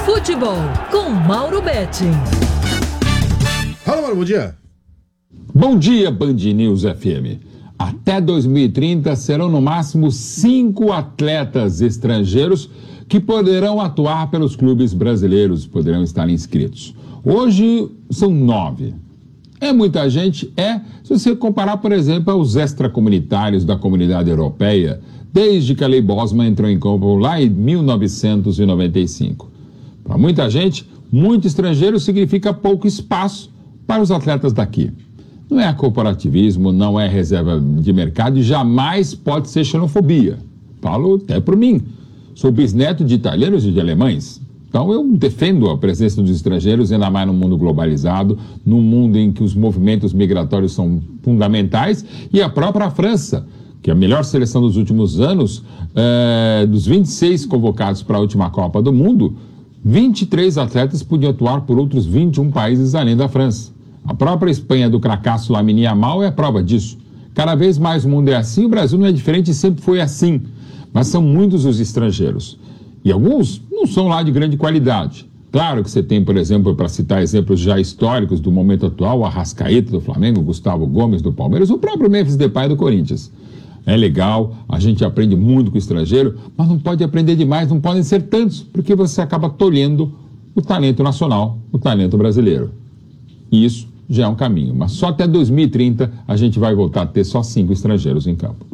Futebol com Mauro Betting. Fala, Mauro, bom dia. Bom dia, Band News FM. Até 2030 serão no máximo 5 atletas estrangeiros que poderão atuar pelos clubes brasileiros, poderão estar inscritos. Hoje são 9. É muita gente? É, se você comparar, por exemplo, aos extracomunitários da Comunidade Europeia, desde que a Lei Bosman entrou em campo lá em 1995. Para muita gente, muito estrangeiro significa pouco espaço para os atletas daqui. Não é corporativismo, não é reserva de mercado e jamais pode ser xenofobia. Falo até por mim. Sou bisneto de italianos e de alemães. Então eu defendo a presença dos estrangeiros, ainda mais no mundo globalizado, num mundo em que os movimentos migratórios são fundamentais, e a própria França, que é a melhor seleção dos últimos anos, dos 26 convocados para a última Copa do Mundo, 23 atletas podiam atuar por outros 21 países além da França. A própria Espanha do cracaço Lamine Yamal é a prova disso. Cada vez mais o mundo é assim, o Brasil não é diferente e sempre foi assim. Mas são muitos os estrangeiros. E alguns não são lá de grande qualidade. Claro que você tem, por exemplo, para citar exemplos já históricos do momento atual, o Arrascaeta do Flamengo, Gustavo Gomes do Palmeiras, o próprio Memphis Depay do Corinthians. É legal, a gente aprende muito com o estrangeiro, mas não pode aprender demais, não podem ser tantos, porque você acaba tolhendo o talento nacional, o talento brasileiro. E isso já é um caminho, mas só até 2030 a gente vai voltar a ter só 5 estrangeiros em campo.